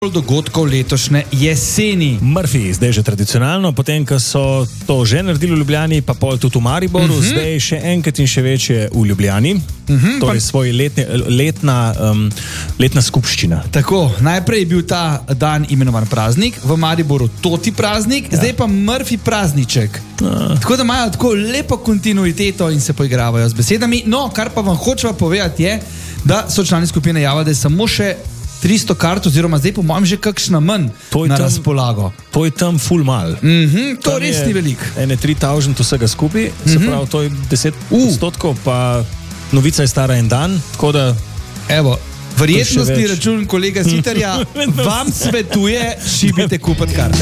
dogodkov letošnje jeseni. Murphy, zdaj že tradicionalno, potem, ko so to že naredili v Ljubljani, pa pol tudi v Mariboru, zdaj še enkrat in še večje v Ljubljani. Torej svoj letna skupščina. Tako, najprej je bil ta dan imenovan praznik, v Mariboru Toti praznik, zdaj pa Murphy prazniček. Tako da imajo tako lepo kontinuiteto in se poigravajo z besedami. No, kar pa vam hočeva povedati je, da so člani skupine javili, da je samo še 300 kart, oziroma zdaj po mojem že kakšna manj na razpolago. To je tam ful mal. To res ni veliko. Ene 3000 vsega skupaj, se pravi, to je 10%, pa novica je stara en dan, tako da... Evo, verjetnosti račun kolega Sitarja vam svetuje, šibite kupati karte.